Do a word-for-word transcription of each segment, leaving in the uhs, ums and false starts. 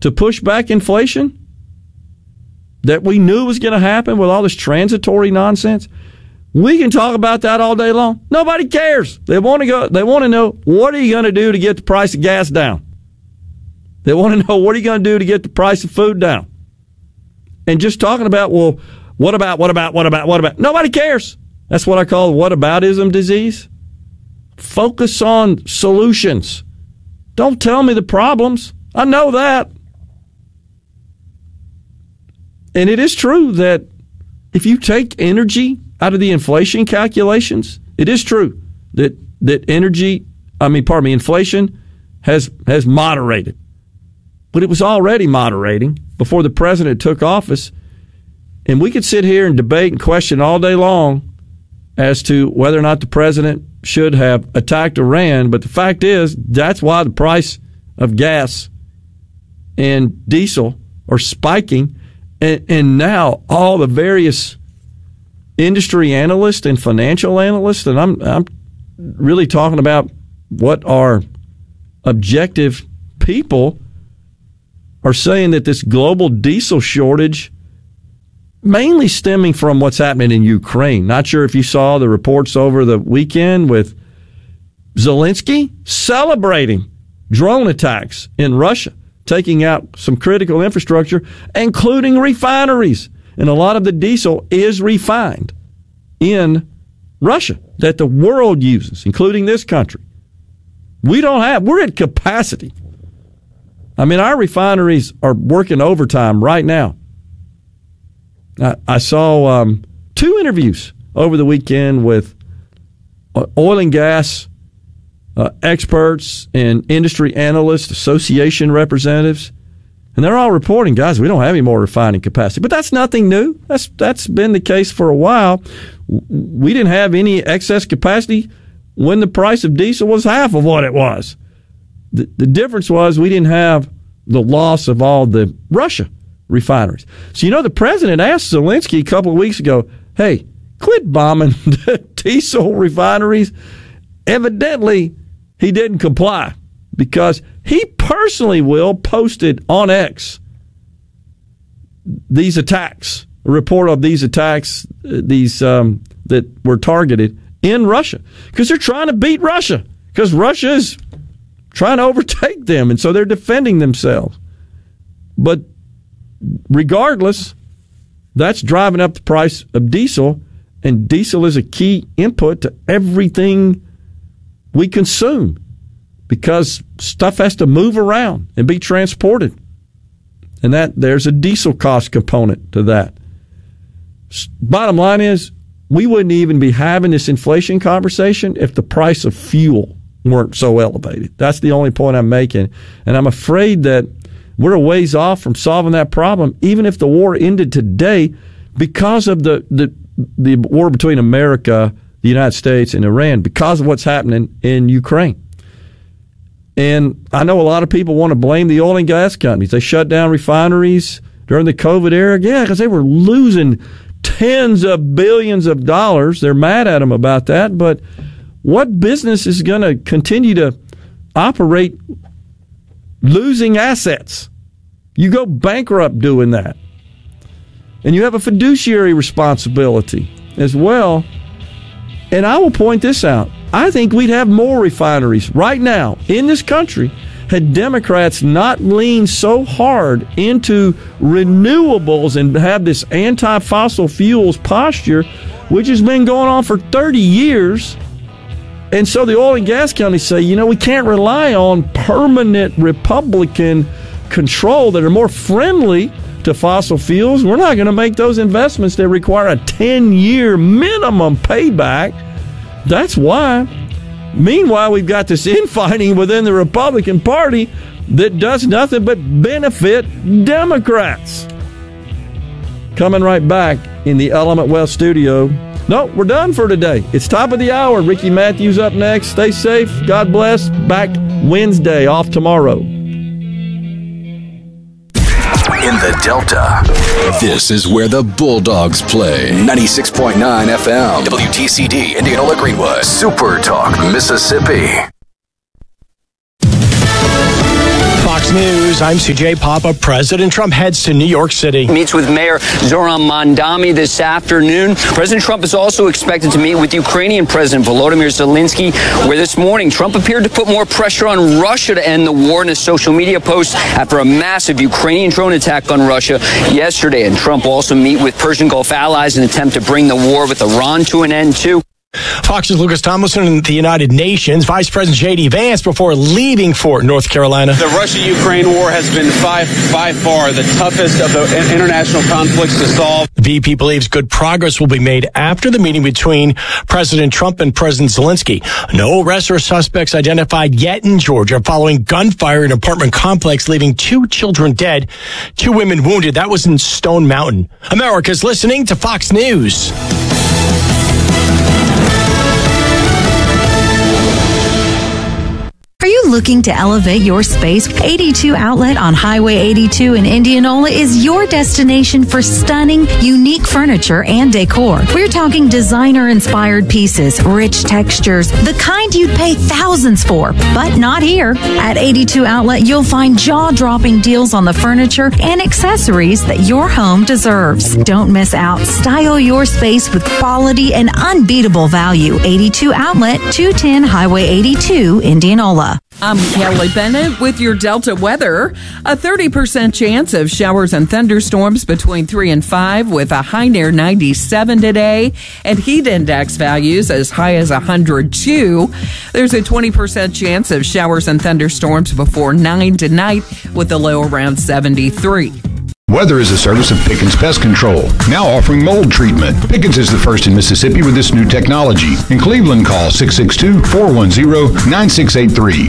to push back inflation that we knew was going to happen with all this transitory nonsense? We can talk about that all day long. Nobody cares. They want to go. They want to know, what are you going to do to get the price of gas down? They want to know, what are you going to do to get the price of food down? And just talking about, well, what about, what about, what about, what about? Nobody cares. That's what I call whataboutism disease. Focus on solutions. Don't tell me the problems. I know that. And it is true that if you take energy out of the inflation calculations, it is true that that energy, I mean, pardon me, inflation has has moderated. But it was already moderating before the president took office. And we could sit here and debate and question all day long as to whether or not the president should have attacked Iran. But the fact is, that's why the price of gas and diesel are spiking. And, and now all the various industry analysts and financial analysts, and I'm I'm really talking about what are objective people, are saying that this global diesel shortage, mainly stemming from what's happening in Ukraine. Not sure if you saw the reports over the weekend with Zelensky celebrating drone attacks in Russia, taking out some critical infrastructure, including refineries. And a lot of the diesel is refined in Russia that the world uses, including this country. We don't have, we're at capacity. I mean, our refineries are working overtime right now. I, I saw um, two interviews over the weekend with oil and gas uh, experts and industry analysts, association representatives. And they're all reporting, guys, we don't have any more refining capacity. But that's nothing new. That's that's been the case for a while. We didn't have any excess capacity when the price of diesel was half of what it was. The, the difference was we didn't have the loss of all the Russia refineries. So, you know, the president asked Zelensky a couple of weeks ago, hey, quit bombing the diesel refineries. Evidently, he didn't comply, because he personally will posted on X these attacks, a report of these attacks, these um, that were targeted in Russia, because they're trying to beat Russia, because Russia is trying to overtake them, and so they're defending themselves. But regardless, that's driving up the price of diesel, and diesel is a key input to everything we consume, because stuff has to move around and be transported. And that there's a diesel cost component to that. Bottom line is, we wouldn't even be having this inflation conversation if the price of fuel weren't so elevated. That's the only point I'm making. And I'm afraid that we're a ways off from solving that problem, even if the war ended today, because of the, the, the war between America, the United States, and Iran, because of what's happening in Ukraine. And I know a lot of people want to blame the oil and gas companies. They shut down refineries during the COVID era. Yeah, because they were losing tens of billions of dollars. They're mad at them about that. But what business is going to continue to operate losing assets? You go bankrupt doing that. And you have a fiduciary responsibility as well. And I will point this out. I think we'd have more refineries right now in this country had Democrats not leaned so hard into renewables and have this anti-fossil fuels posture, which has been going on for thirty years. And so the oil and gas companies say, you know, we can't rely on permanent Republican control that are more friendly to fossil fuels. We're not going to make those investments that require a ten-year minimum payback. That's why. Meanwhile, we've got this infighting within the Republican Party that does nothing but benefit Democrats. Coming right back in the Element Wealth studio. No, we're done for today. It's top of the hour. Ricky Matthews up next. Stay safe. God bless. Back Wednesday. Off tomorrow. In the Delta, this is where the Bulldogs play. ninety-six point nine F M, W T C D, Indianola Greenwood, Super Talk, Mississippi. Fox News, I'm C J Papa. President Trump heads to New York City. Meets with Mayor Zoran Mandami this afternoon. President Trump is also expected to meet with Ukrainian President Volodymyr Zelensky, where this morning Trump appeared to put more pressure on Russia to end the war in a social media post after a massive Ukrainian drone attack on Russia yesterday. And Trump will also meet with Persian Gulf allies in an attempt to bring the war with Iran to an end, too. Fox's Lucas Tomlinson in the United Nations. Vice President J D. Vance before leaving for North Carolina. The Russia-Ukraine war has been by, by far the toughest of the international conflicts to solve. The V P believes good progress will be made after the meeting between President Trump and President Zelensky. No arrests or suspects identified yet in Georgia following gunfire in an apartment complex, leaving two children dead, two women wounded. That was in Stone Mountain. America's listening to Fox News. Are you looking to elevate your space? eighty-two Outlet on Highway eighty-two in Indianola is your destination for stunning, unique furniture and decor. We're talking designer-inspired pieces, rich textures, the kind you'd pay thousands for, but not here. At eighty-two Outlet, you'll find jaw-dropping deals on the furniture and accessories that your home deserves. Don't miss out. Style your space with quality and unbeatable value. eighty-two Outlet, two ten Highway eighty-two, Indianola. I'm Kelly Bennett with your Delta weather. A thirty percent chance of showers and thunderstorms between three and five with a high near ninety-seven today and heat index values as high as one hundred two. There's a twenty percent chance of showers and thunderstorms before nine tonight with a low around seventy-three. Weather is a service of Pickens Pest Control, now offering mold treatment. Pickens is the first in Mississippi with this new technology. In Cleveland, call six six two, four one zero, nine six eight three.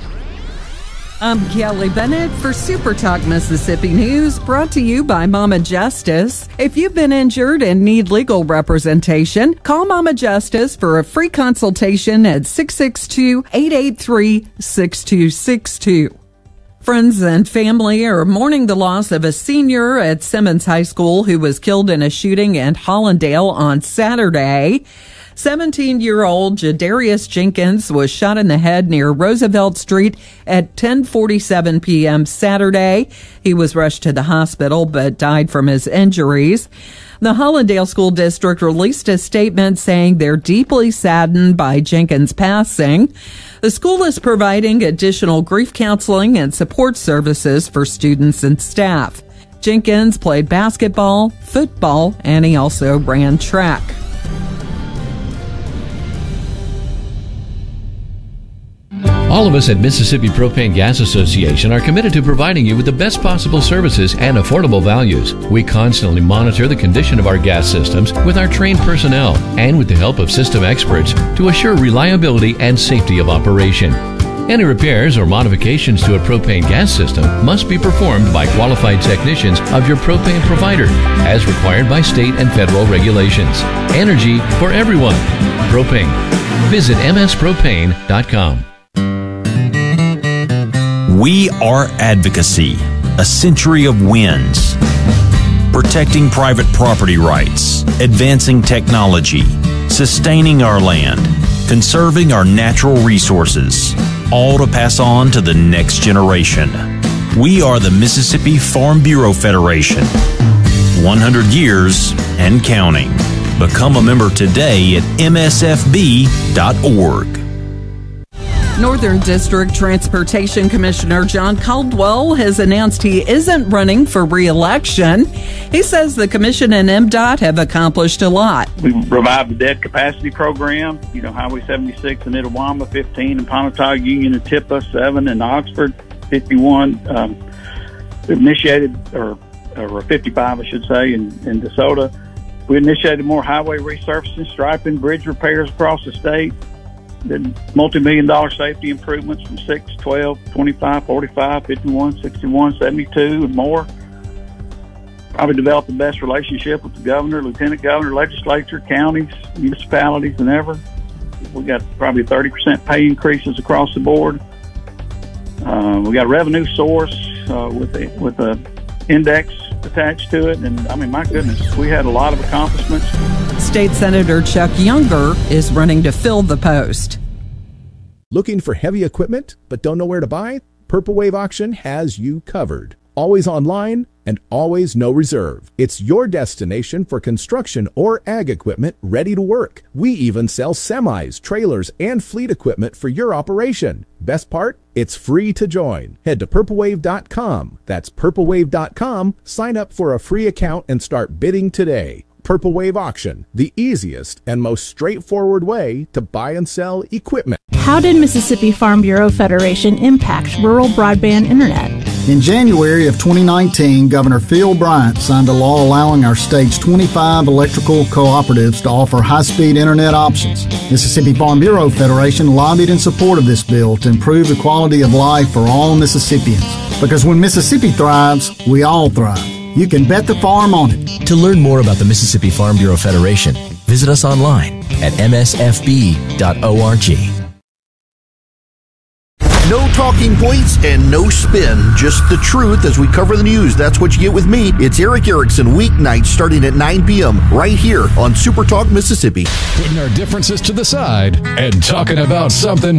I'm Kelly Bennett for Super Talk Mississippi News, brought to you by Mama Justice. If you've been injured and need legal representation, call Mama Justice for a free consultation at six six two, eight eight three, six two six two. Friends and family are mourning the loss of a senior at Simmons High School who was killed in a shooting in Hollandale on Saturday. seventeen-year-old Jadarius Jenkins was shot in the head near Roosevelt Street at ten forty-seven p.m. Saturday. He was rushed to the hospital but died from his injuries. The Hollandale School District released a statement saying they're deeply saddened by Jenkins' passing. The school is providing additional grief counseling and support services for students and staff. Jenkins played basketball, football, and he also ran track. All of us at Mississippi Propane Gas Association are committed to providing you with the best possible services and affordable values. We constantly monitor the condition of our gas systems with our trained personnel and with the help of system experts to assure reliability and safety of operation. Any repairs or modifications to a propane gas system must be performed by qualified technicians of your propane provider, as required by state and federal regulations. Energy for everyone. Propane. Visit m s propane dot com. We are advocacy, a century of wins. Protecting private property rights, advancing technology, sustaining our land, conserving our natural resources, all to pass on to the next generation. We are the Mississippi Farm Bureau Federation. one hundred years and counting. Become a member today at m s f b dot org. Northern District Transportation Commissioner John Caldwell has announced he isn't running for re-election. He says the commission and M DOT have accomplished a lot. We revived the debt capacity program, you know, Highway seventy-six in Itawamba, fifteen in Pontotoc, Union and Tippah, seven in Oxford, fifty-one um, initiated, or, or fifty-five, I should say, in, in DeSoto. We initiated more highway resurfacing, striping, bridge repairs across the state. Did multi-million dollar safety improvements from six, twelve, twenty-five, forty-five, fifty-one, sixty-one, seventy-two, and more. Probably developed the best relationship with the governor, lieutenant governor, legislature, counties, municipalities than ever. We got probably thirty percent pay increases across the board. Uh, we got a revenue source uh, with a, with a index attached to it, and I mean, my goodness, we had a lot of accomplishments. State Senator Chuck Younger is running to fill the post. Looking for heavy equipment but don't know where to buy? Purple Wave Auction has you covered. Always online and always no reserve. It's your destination for construction or ag equipment ready to work. We even sell semis, trailers, and fleet equipment for your operation. Best part? It's free to join. Head to purple wave dot com. That's purple wave dot com. Sign up for a free account and start bidding today. Purple Wave Auction, the easiest and most straightforward way to buy and sell equipment. How did Mississippi Farm Bureau Federation impact rural broadband internet? In January of twenty nineteen, Governor Phil Bryant signed a law allowing our state's twenty-five electrical cooperatives to offer high-speed internet options. Mississippi Farm Bureau Federation lobbied in support of this bill to improve the quality of life for all Mississippians. Because when Mississippi thrives, we all thrive. You can bet the farm on it. To learn more about the Mississippi Farm Bureau Federation, visit us online at m s f b dot org. No talking points and no spin, just the truth as we cover the news. That's what you get with me. It's Erick Erickson, weeknights starting at nine p.m. right here on Super Talk Mississippi. Putting our differences to the side and talking about something